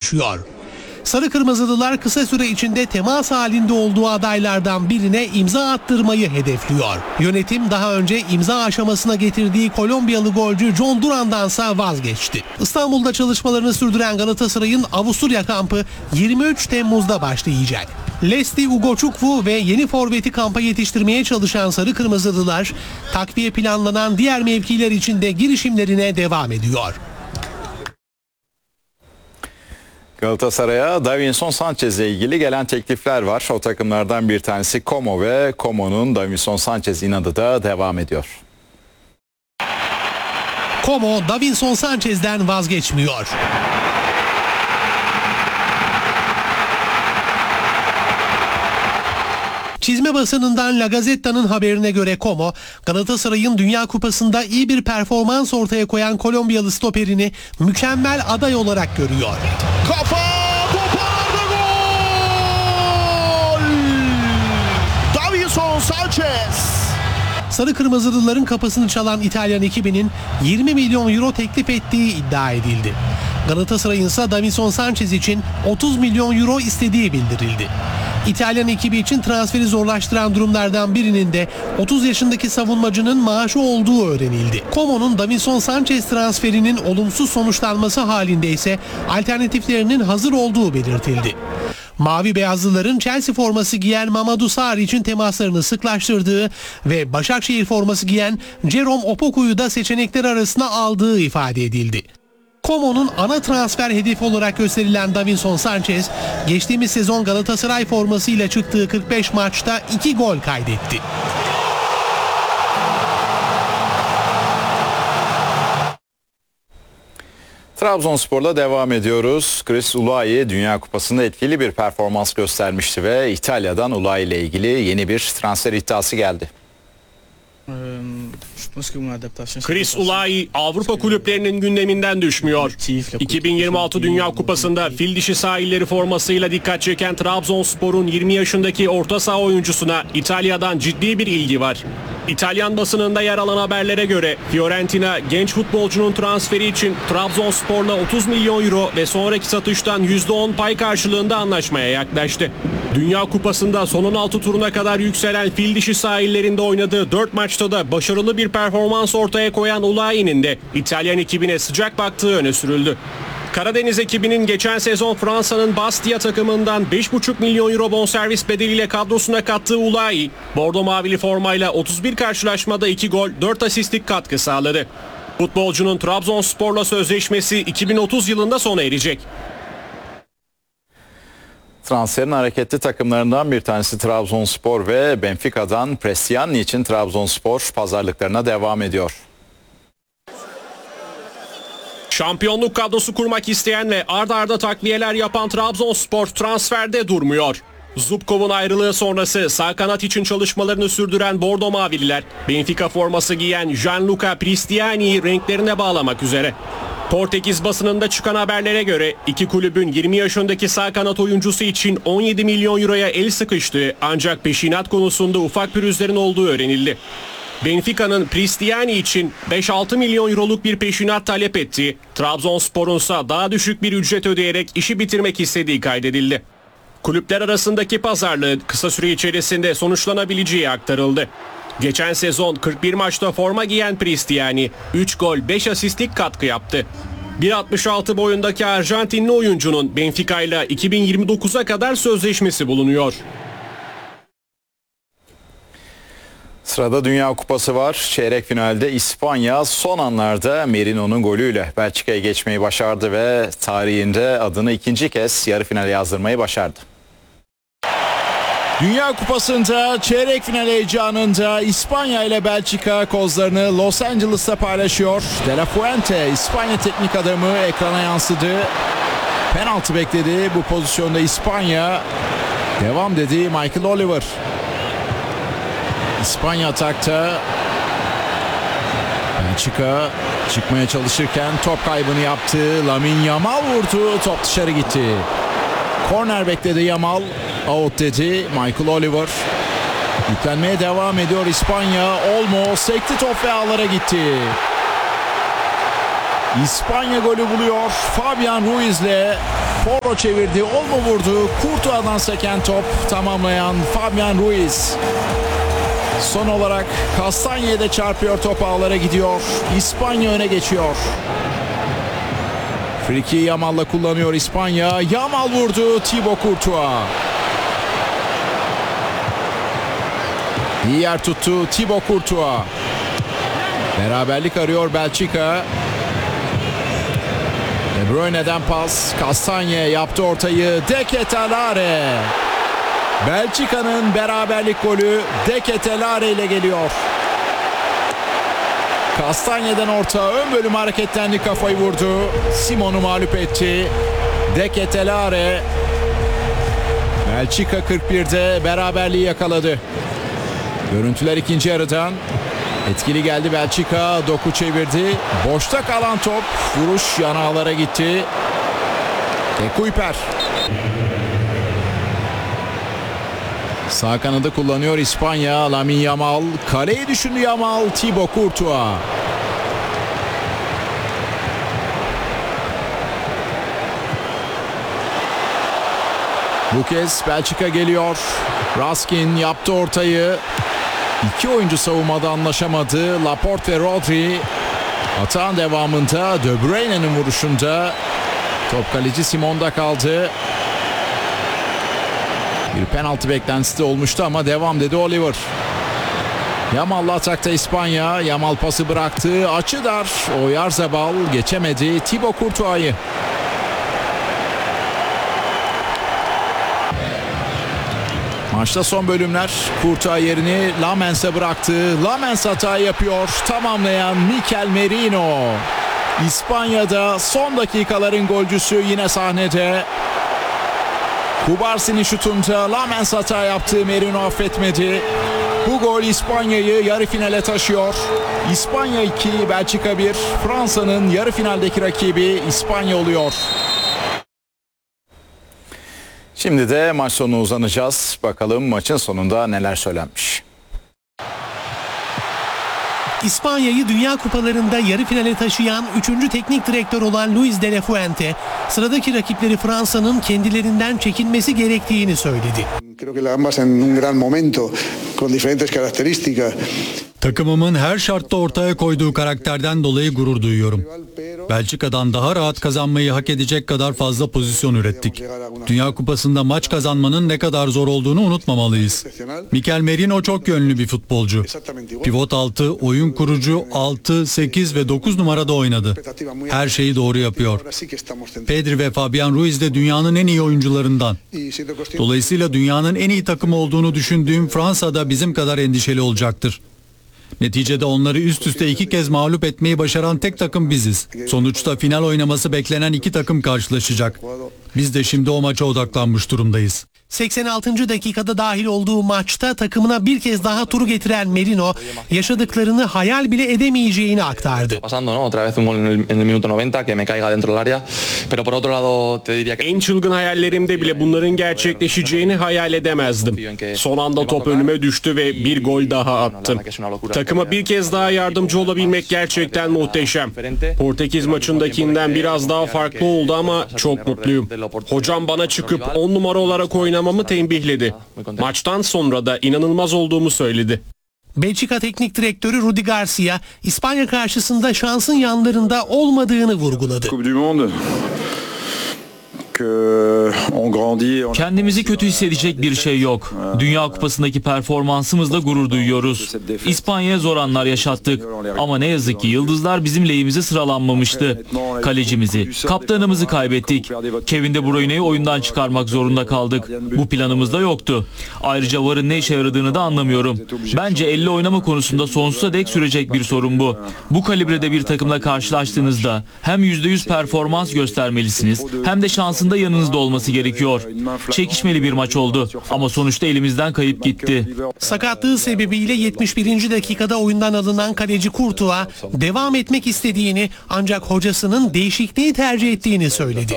çalışıyor. Sarı Kırmızılılar kısa süre içinde temas halinde olduğu adaylardan birine imza attırmayı hedefliyor. Yönetim daha önce imza aşamasına getirdiği Kolombiyalı golcü John Duran'dansa vazgeçti. İstanbul'da çalışmalarını sürdüren Galatasaray'ın Avusturya kampı 23 Temmuz'da başlayacak. Lesti Ugochukwu ve yeni forveti kampa yetiştirmeye çalışan Sarı Kırmızılılar takviye planlanan diğer mevkiler için de girişimlerine devam ediyor. Galatasaray'a Davinson Sanchez ile ilgili gelen teklifler var. O takımlardan bir tanesi Como ve Como'nun Davinson Sanchez inadı da devam ediyor. Como, Davinson Sanchez'den vazgeçmiyor. Çizme basınından La Gazetta'nın haberine göre Como, Galatasaray'ın Dünya Kupası'nda iyi bir performans ortaya koyan Kolombiyalı stoperini mükemmel aday olarak görüyor. Kafa toparladı, gol! Davinson Sanchez. Sarı Kırmızılıların kapısını çalan İtalyan ekibinin 20 milyon euro teklif ettiği iddia edildi. Galatasaray'ın ise Davinson Sanchez için 30 milyon euro istediği bildirildi. İtalyan ekibi için transferi zorlaştıran durumlardan birinin de 30 yaşındaki savunmacının maaşı olduğu öğrenildi. Como'nun Davinson Sanchez transferinin olumsuz sonuçlanması halinde ise alternatiflerinin hazır olduğu belirtildi. Mavi beyazlıların Chelsea forması giyen Mamadou Sarr için temaslarını sıklaştırdığı ve Başakşehir forması giyen Jerome Opoku'yu da seçenekler arasına aldığı ifade edildi. Como'nun ana transfer hedefi olarak gösterilen Davinson Sanchez, geçtiğimiz sezon Galatasaray formasıyla çıktığı 45 maçta 2 gol kaydetti. Trabzonspor'la devam ediyoruz. Chris Ulayi Dünya Kupası'nda etkili bir performans göstermişti ve İtalya'dan Ulayi ile ilgili yeni bir transfer iddiası geldi. Chris Ulayi Avrupa kulüplerinin gündeminden düşmüyor. 2026 Dünya Kupası'nda fil dişi sahilleri formasıyla dikkat çeken Trabzonspor'un 20 yaşındaki orta saha oyuncusuna İtalya'dan ciddi bir ilgi var. İtalyan basınında yer alan haberlere göre Fiorentina genç futbolcunun transferi için Trabzonspor'la 30 milyon euro ve sonraki satıştan %10 pay karşılığında anlaşmaya yaklaştı. Dünya Kupası'nda son 16 turuna kadar yükselen fil dişi sahillerinde oynadığı 4 maçta da başarılı bir performans ortaya koyan Ulayi'nin de İtalyan ekibine sıcak baktığı öne sürüldü. Karadeniz ekibinin geçen sezon Fransa'nın Bastia takımından 5,5 milyon euro bonservis bedeliyle kadrosuna kattığı Ulayi, bordo mavili formayla 31 karşılaşmada 2 gol, 4 asistlik katkı sağladı. Futbolcunun Trabzonspor'la sözleşmesi 2030 yılında sona erecek. Transferin hareketli takımlarından bir tanesi Trabzonspor ve Benfica'dan Prestiani için Trabzonspor pazarlıklarına devam ediyor. Şampiyonluk kadrosu kurmak isteyen ve ard arda takviyeler yapan Trabzonspor transferde durmuyor. Zubkov'un ayrılığı sonrası sağ kanat için çalışmalarını sürdüren Bordo Mavililer, Benfica forması giyen Gianluca Prestiani'yi renklerine bağlamak üzere. Portekiz basınında çıkan haberlere göre iki kulübün 20 yaşındaki sağ kanat oyuncusu için 17 milyon euroya el sıkıştığı ancak peşinat konusunda ufak pürüzlerin olduğu öğrenildi. Benfica'nın Prestiani için 5-6 milyon euroluk bir peşinat talep ettiği, Trabzonspor'un ise daha düşük bir ücret ödeyerek işi bitirmek istediği kaydedildi. Kulüpler arasındaki pazarlığın kısa süre içerisinde sonuçlanabileceği aktarıldı. Geçen sezon 41 maçta forma giyen Prestiani 3 gol 5 asistlik katkı yaptı. 1.66 boyundaki Arjantinli oyuncunun Benfica ile 2029'a kadar sözleşmesi bulunuyor. Sırada Dünya Kupası var. Çeyrek finalde İspanya son anlarda Merino'nun golüyle Belçika'ya geçmeyi başardı ve tarihinde adını ikinci kez yarı finale yazdırmayı başardı. Dünya Kupası'nda çeyrek final heyecanında İspanya ile Belçika kozlarını Los Angeles'ta paylaşıyor. De La Fuente, İspanya teknik adamı, ekrana yansıdı. Penaltı bekledi. Bu pozisyonda İspanya devam dedi Michael Oliver. İspanya atakta. Belçika çıkmaya çalışırken top kaybını yaptı. Lamine Yamal vurdu. Top dışarı gitti. Korner bekledi Yamal. Out dedi Michael Oliver. Yüklenmeye devam ediyor İspanya. Olmo sekti top ve ağlara gitti. İspanya golü buluyor. Fabian Ruiz'le Porro çevirdi. Olmo vurdu. Courtois'dan seken top tamamlayan Fabian Ruiz. Son olarak Castañe'de çarpıyor, top ağlara gidiyor. İspanya öne geçiyor. Friki Yamal'la kullanıyor İspanya. Yamal vurdu. Thibaut Courtois. İyi yer tuttu Thibaut Courtois. Beraberlik arıyor Belçika. De Bruyne'den pas. Castañe yaptı ortayı. De Ketelaere. Belçika'nın beraberlik golü De Ketelaere ile geliyor. Castañe'den orta, ön bölüm hareketlendi, kafayı vurdu. Simon'u mağlup etti. De Ketelaere. Belçika 41'de beraberliği yakaladı. Görüntüler ikinci yarıdan. Etkili geldi Belçika. Doku çevirdi. Boşta kalan top. Vuruş yan ağlara gitti. Kuyper. Sağ kanadı kullanıyor İspanya. Lamine Yamal. Kaleyi düşündü Yamal. Thibaut Courtois. Bu kez Belçika geliyor. Raskin yaptı ortayı. İki oyuncu savunmada anlaşamadı. Laporte ve Rodri. Atağın devamında De Bruyne'nin vuruşunda top kaleci Simon'da kaldı. Bir penaltı beklentisi de olmuştu ama devam dedi Oliver. Yamal'la atakta İspanya. Yamal pası bıraktı. Açı dar. Oyarzabal geçemedi Thibaut Courtois'ı. Maçta son bölümler. Courtois yerini Lamens'e bıraktı. Lamens hata yapıyor. Tamamlayan Mikel Merino. İspanya'da son dakikaların golcüsü yine sahnede. Kubarsi'nin şutunda Lamens hata yaptı. Merino affetmedi. Bu gol İspanya'yı yarı finale taşıyor. İspanya 2, Belçika 1. Fransa'nın yarı finaldeki rakibi İspanya oluyor. Şimdi de maç sonuna uzanacağız. Bakalım maçın sonunda neler söylenmiş. İspanya'yı Dünya Kupalarında yarı finale taşıyan 3. teknik direktör olan Luis de la Fuente, sıradaki rakipleri Fransa'nın kendilerinden çekinmesi gerektiğini söyledi. Creo que ambas en un gran momento con diferentes características. Takımımın her şartta ortaya koyduğu karakterden dolayı gurur duyuyorum. Belçika'dan daha rahat kazanmayı hak edecek kadar fazla pozisyon ürettik. Dünya Kupası'nda maç kazanmanın ne kadar zor olduğunu unutmamalıyız. Mikel Merino çok yönlü bir futbolcu. Pivot altı, oyun kurucu 6, 8 ve 9 numarada oynadı. Her şeyi doğru yapıyor. Pedri ve Fabian Ruiz de dünyanın en iyi oyuncularından. Dolayısıyla dünyanın en iyi takımı olduğunu düşündüğüm Fransa'da bizim kadar endişeli olacaktır. Neticede onları üst üste 2 kez mağlup etmeyi başaran tek takım biziz. Sonuçta final oynaması beklenen 2 takım karşılaşacak. Biz de şimdi o maça odaklanmış durumdayız. 86. dakikada dahil olduğu maçta takımına bir kez daha turu getiren Merino, yaşadıklarını hayal bile edemeyeceğini aktardı. En çılgın hayallerimde bile bunların gerçekleşeceğini hayal edemezdim. Son anda top önüme düştü ve bir gol daha attım. Takıma bir kez daha yardımcı olabilmek gerçekten muhteşem. Portekiz maçındakinden biraz daha farklı oldu ama çok mutluyum. Hocam bana çıkıp 10 numara olarak oynamamı tembihledi. Maçtan sonra da inanılmaz olduğumu söyledi. Belçika Teknik Direktörü Rudi Garcia, İspanya karşısında şansın yanlarında olmadığını vurguladı. Kendimizi kötü hissedecek bir şey yok. Dünya Kupası'ndaki performansımızla gurur duyuyoruz. İspanya'ya zor anlar yaşattık. Ama ne yazık ki yıldızlar bizim lehimize sıralanmamıştı. Kalecimizi, kaptanımızı kaybettik. Kevin De Bruyne'yi oyundan çıkarmak zorunda kaldık. Bu planımızda yoktu. Ayrıca VAR'ın ne işe yaradığını da anlamıyorum. Bence elle oynama konusunda sonsuza dek sürecek bir sorun bu. Bu kalibrede bir takımla karşılaştığınızda hem %100 performans göstermelisiniz hem de şansın da yanınızda olması gerekiyor. Çekişmeli bir maç oldu ama sonuçta elimizden kayıp gitti. Sakatlığı sebebiyle 71. dakikada oyundan alınan kaleci Courtois devam etmek istediğini ancak hocasının değişikliği tercih ettiğini söyledi.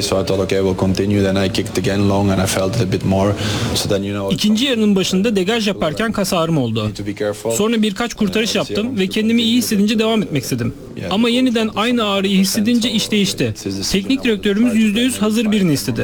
İkinci yarının başında degaj yaparken kas ağrım oldu. Sonra birkaç kurtarış yaptım ve kendimi iyi hissedince devam etmek istedim. Ama yeniden aynı ağrıyı hissedince iş değişti. Teknik direktörümüz %100 hazır birini istedi.